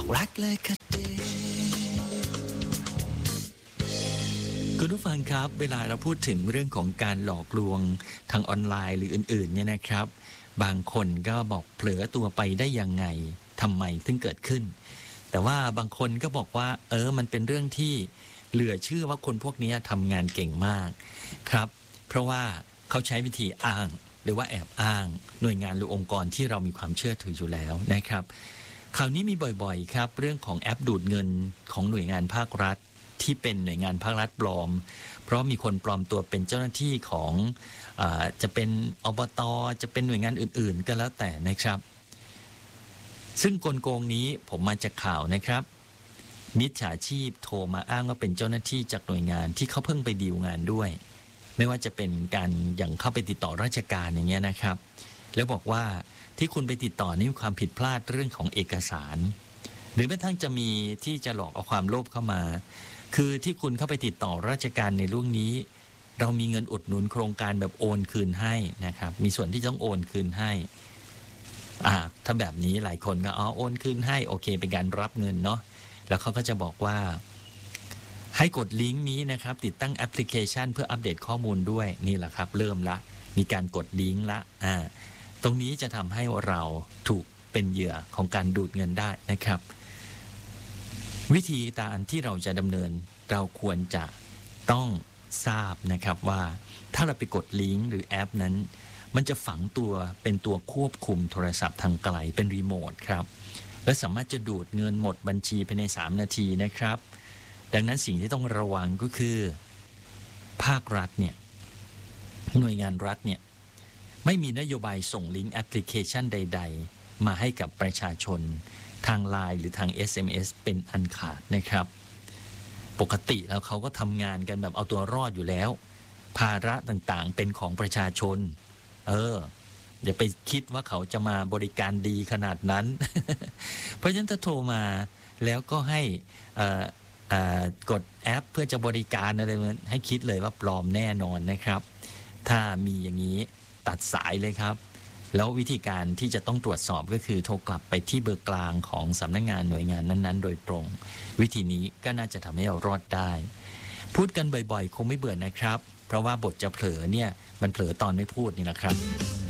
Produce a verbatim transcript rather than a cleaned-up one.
บอกรักเลยค่ะคุณผู้ฟังครับเวลาเราพูดถึงเรื่องของการหลอกลวงทางออนไลน์หรืออื่นๆเนี่ยนะครับบางคนก็บอกเผลอตัวไปได้ยังไงทำไมถึงเกิดขึ้นแต่ว่าบางคนก็บอกว่าเออมันเป็นเรื่องที่เหลือเชื่อว่าคนพวกนี้ทำงานเก่งมากครับเพราะว่าเขาใช้วิธีอ้างหรือว่าแอบอ้างหน่วยงานหรือองค์กรที่เรามีความเชื่อถืออยู่แล้วนะครับคราวนี้มีบ่อยๆครับเรื่องของแอปดูดเงินของหน่วยงานภาครัฐที่เป็นหน่วยงานภาครัฐปลอมเพราะมีคนปลอมตัวเป็นเจ้าหน้าที่ของอ่าจะเป็นอบต.จะเป็นหน่วยงานอื่นๆก็แล้วแต่นะครับซึ่งกลโกงนี้ผมมาจากข่าวนะครับมิจฉาชีพโทรมาอ้างว่าเป็นเจ้าหน้าที่จากหน่วยงานที่เขาเพิ่งไปดีลงานด้วยไม่ว่าจะเป็นการอย่างเข้าไปติดต่อราชการอย่างเงี้ยนะครับแล้วบอกว่าที่คุณไปติดต่อนี่มีความผิดพลาดเรื่องของเอกสารหรือแม้ทั้งจะมีที่จะหลอกเอาความโลภเข้ามาคือที่คุณเข้าไปติดต่อราชการในเรื่องนี้เรามีเงินอุดหนุนโครงการแบบโอนคืนให้นะครับมีส่วนที่ต้องโอนคืนให้อ่าถ้าแบบนี้หลายคนก็อ๋อโอนคืนให้โอเคเป็นการรับเงินเนาะแล้วเขาก็จะบอกว่าให้กดลิงก์นี้นะครับติดตั้งแอปพลิเคชันเพื่ออัปเดตข้อมูลด้วยนี่แหละครับเริ่มละมีการกดลิงก์ละอ่าตรงนี้จะทำให้เราถูกเป็นเหยื่อของการดูดเงินได้นะครับวิธีการที่เราจะดำเนินเราควรจะต้องทราบนะครับว่าถ้าเราไปกดลิงก์หรือแอปนั้นมันจะฝังตัวเป็นตัวควบคุมโทรศัพท์ทางไกลเป็นรีโมทครับและสามารถจะดูดเงินหมดบัญชีภายในสามนาทีนะครับดังนั้นสิ่งที่ต้องระวังก็คือภาครัฐเนี่ยหน่วยงานรัฐเนี่ยไม่มีนโยบายส่งลิงก์แอปพลิเคชันใดๆมาให้กับประชาชนทาง ไลน์ หรือทาง เอส เอ็ม เอส เป็นอันขาดนะครับปกติแล้วเขาก็ทำงานกันแบบเอาตัวรอดอยู่แล้วภาระต่างๆเป็นของประชาชนเอออย่าไปคิดว่าเขาจะมาบริการดีขนาดนั้น เพราะฉะนั้นถ้าโทรมาแล้วก็ให้กดแอปเพื่อจะบริการอะไรให้คิดเลยว่าปลอมแน่นอนนะครับถ้ามีอย่างนี้ตัดสายเลยครับแล้ววิธีการที่จะต้องตรวจสอบก็คือโทรกลับไปที่เบอร์กลางของสำนักงานหน่วยงานนั้นๆโดยตรงวิธีนี้ก็น่าจะทำให้เรารอดได้พูดกันบ่อยๆคงไม่เบื่อนะครับเพราะว่าบทจะเผลอเนี่ยมันเผลอตอนไม่พูดนี่นะครับ